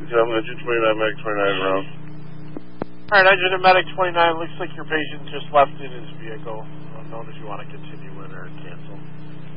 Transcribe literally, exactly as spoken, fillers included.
Yeah, engine twenty-nine, medic twenty-nine around. All right, engine and medic twenty-nine. Looks like your patient just left in his vehicle. I don't know if you want to continue in or cancel.